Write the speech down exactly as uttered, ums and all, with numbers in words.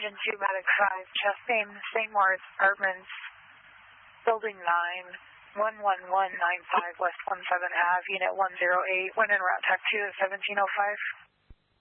Engine two, Medic five, Chastain, Saint Moritz Apartments, Building nine, one one one nine five West one seven Ave, Unit one zero eight, when en route, T A C two at seventeen oh five.